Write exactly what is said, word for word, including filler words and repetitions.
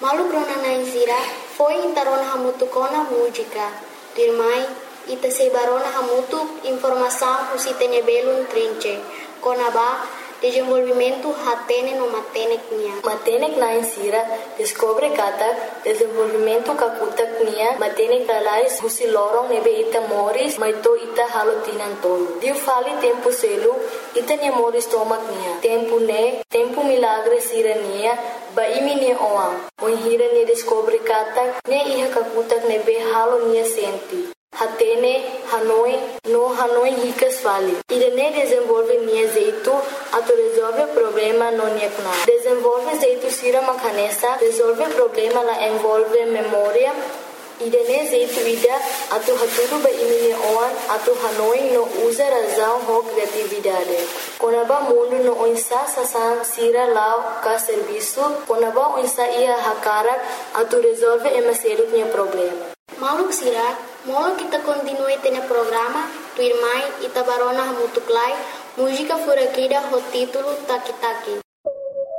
Malu grona na insira foi intarona hamutu kona música. Dirmai ita sebarona hamutu informação usitene belun trinche. Kona ba desenvolvimento hatene no matenek nia. Matenek na insira descobre kata desenvolvimento kakutak nia matenek alais husi lorong nebe ita moris maito ita halotinan tolo. Diu fali tempo selu ita nia moris tomak nia. Tempo ne, tempo milagre sira nia ba imi nia oang. Oin hira nia descobre kata ne iha kakutak nebe halo nia senti. Hatene, Hanoi, no Hanoi ricas fali. Irene desenvolve nia jeito, ato resolve problema no nia kuna. Desenvolve jeito sira makanesa, resolve problema la envolve memória. Irene jeito ida, ato haturu ba imine oan, ato Hanoi no usa razão ho criatividade. Konaba mundo no oinsa sasan sira lao ka serviço, konaba oinsa ia hakarak, ato resolve emaseru nia problema. Maluk sira, molo kita continue tene programa, tu irmai ita barona hamutuklai, música furakida ho título Taki Taki.